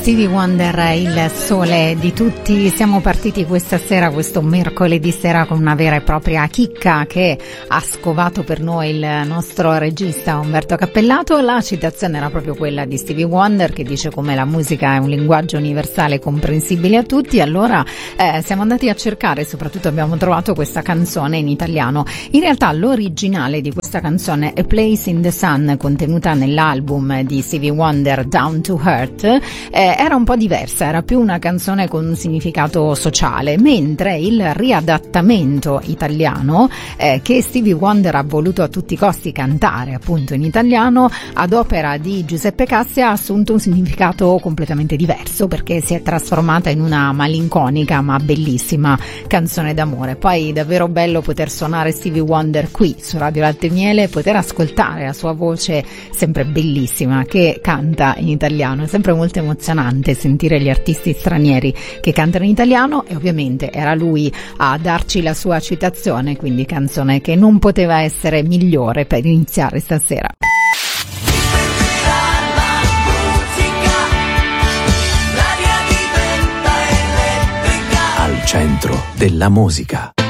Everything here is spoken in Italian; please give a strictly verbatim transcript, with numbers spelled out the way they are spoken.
Stevie Wonder, il sole di tutti. Siamo partiti questa sera, questo mercoledì sera, con una vera e propria chicca che ha scovato per noi il nostro regista Umberto Cappellato. La citazione era proprio quella di Stevie Wonder, che dice come la musica è un linguaggio universale comprensibile a tutti. Allora eh, siamo andati a cercare, soprattutto abbiamo trovato questa canzone in italiano. In realtà l'originale di questa canzone, A Place in the Sun, contenuta nell'album di Stevie Wonder Down to Earth, eh, era un po' diversa, era più una canzone con un significato sociale, mentre il riadattamento italiano eh, che Stevie Wonder ha voluto a tutti i costi cantare appunto in italiano ad opera di Giuseppe Cassia ha assunto un significato completamente diverso, perché si è trasformata in una malinconica ma bellissima canzone d'amore. Poi davvero bello poter suonare Stevie Wonder qui su Radio Latte e Miele, poter ascoltare la sua voce sempre bellissima che canta in italiano. È sempre molto emozionante sentire gli artisti stranieri che cantano in italiano, e ovviamente era lui a darci la sua citazione, quindi canzone che non poteva essere migliore per iniziare stasera. Al centro della musica.